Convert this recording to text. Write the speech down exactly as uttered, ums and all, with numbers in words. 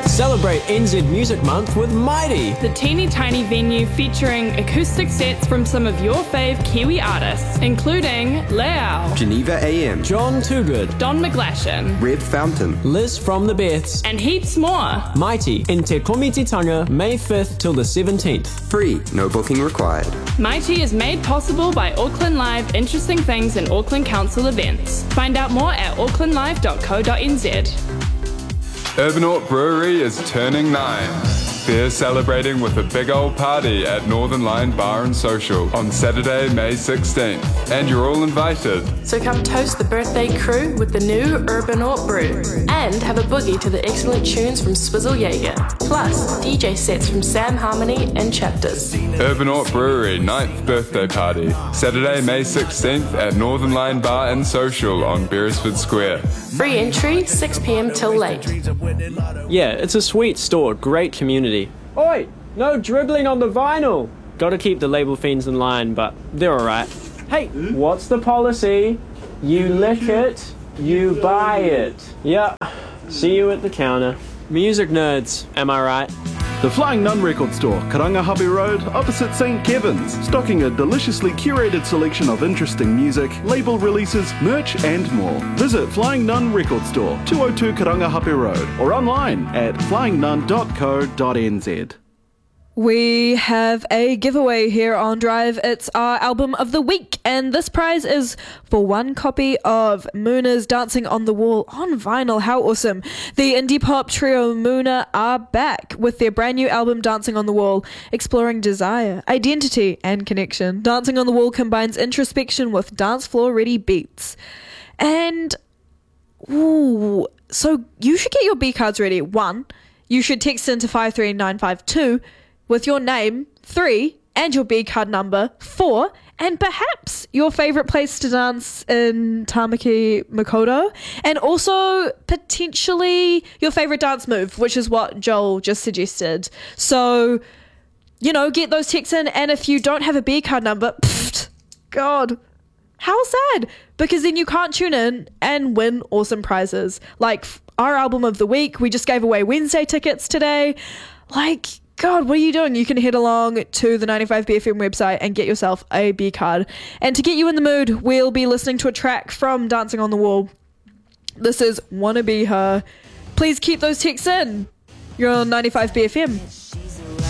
Celebrate N Z Music Month with Mighty. The teeny tiny venue featuring acoustic sets from some of your fave Kiwi artists, including Leao, Geneva A M, John Toogood, Don McGlashan, Red Fountain, Liz from the Beths, and heaps more. Mighty in Te Komititanga, May fifth till the seventeenth. Free, no booking required. Mighty is made possible by Auckland Live Interesting Things and Auckland Council events. Find out more at auckland live dot co dot n z. Urbanaut Brewery is turning nine. They're celebrating with a big old party at Northern Line Bar and Social on Saturday, May sixteenth. And you're all invited. So come toast the birthday crew with the new Urbanaut Brew. And have a boogie to the excellent tunes from Swizzle Jaeger. Plus, D J sets from Sam Harmony and Chapters. Urbanaut Brewery ninth birthday party. Saturday, May sixteenth at Northern Line Bar and Social on Beresford Square. Free entry, six p.m. till late. Yeah, it's a sweet store, great community. Oi, no dribbling on the vinyl. Gotta keep the label fiends in line, but they're alright. Hey, what's the policy? You lick it, you buy it. Yep, see you at the counter. Music nerds, am I right? The Flying Nun Record Store, Karangahape Road, opposite Saint Kevin's, stocking a deliciously curated selection of interesting music, label releases, merch and more. Visit Flying Nun Record Store, two oh two Karangahape Road, or online at flying nun dot co dot n z. We have a giveaway here on Drive. It's our album of the week, and this prize is for one copy of Moona's Dancing on the Wall on vinyl. How awesome. The indie pop trio Moona are back with their brand new album Dancing on the Wall, exploring desire, identity, and connection. Dancing on the Wall combines introspection with dance floor ready beats. And, ooh, so you should get your B cards ready. One, you should text into five three nine five two with your name, three, and your B card number, four, and perhaps your favourite place to dance in Tamaki Makoto, and also potentially your favourite dance move, which is what Joel just suggested. So, you know, get those texts in, and if you don't have a B card number, pfft, God, how sad, because then you can't tune in and win awesome prizes. Like our album of the week, we just gave away Wednesday tickets today. Like, God, what are you doing? You can head along to the ninety-five B F M website and get yourself a B card. And to get you in the mood, we'll be listening to a track from Dancing on the Wall. This is Wanna Be Her. Please keep those texts in. You're on ninety-five B F M.